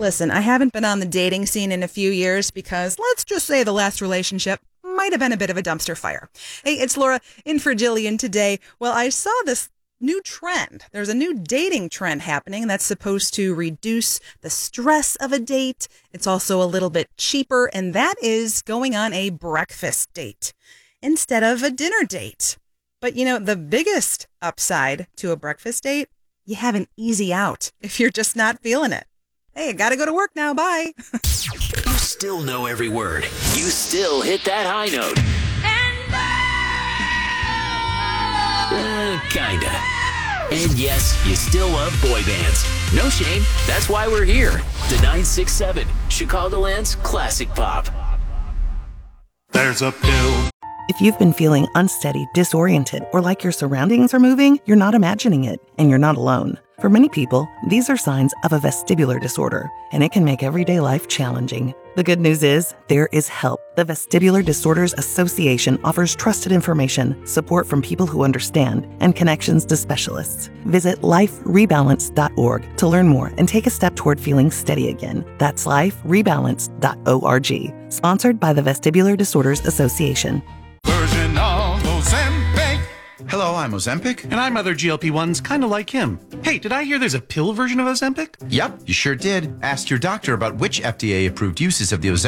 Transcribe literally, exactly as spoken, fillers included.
Listen, I haven't been on the dating scene in a few years because let's just say the last relationship might have been a bit of a dumpster fire. Hey, it's Laura in for Jillian today. Well, I saw this new trend. There's a new dating trend happening that's supposed to reduce the stress of a date. It's also a little bit cheaper, and that is going on a breakfast date instead of a dinner date. But you know, the biggest upside to a breakfast date, you have an easy out if you're just not feeling it. Hey, I gotta go to work now. Bye. You still know every word. You still hit that high note. Uh, kinda. And yes, you still love boy bands. No shame. That's why we're here. The nine six seven, Chicagoland's classic pop. There's a pill. If you've been feeling unsteady, disoriented, or like your surroundings are moving, you're not imagining it, and you're not alone. For many people, these are signs of a vestibular disorder, and it can make everyday life challenging. The good news is, there is help. The Vestibular Disorders Association offers trusted information, support from people who understand, and connections to specialists. Visit life rebalance dot org to learn more and take a step toward feeling steady again. That's life rebalance dot org. Sponsored by the Vestibular Disorders Association. Version of Ozempic. Hello, I'm Ozempic. And I'm other G L P ones kind of like him. Hey, did I hear there's a pill version of Ozempic? Yep, you sure did. Ask your doctor about which F D A-approved uses of the Ozempic